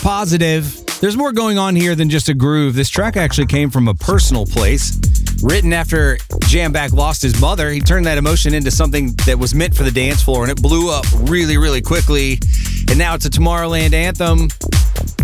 positive. There's more going on here than just a groove. This track actually came from a personal place. Written after Jamback lost his mother, he turned that emotion into something that was meant for the dance floor, and it blew up really, really quickly. And now it's a Tomorrowland anthem.